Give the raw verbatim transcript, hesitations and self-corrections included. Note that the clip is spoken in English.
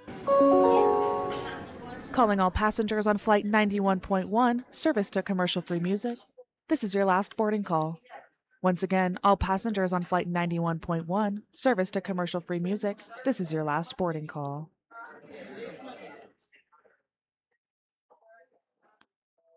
Calling all passengers on flight ninety-one point one, service to commercial free music. This is your last boarding call. Once again, all passengers on flight ninety-one point one, service to commercial free music. This is your last boarding call.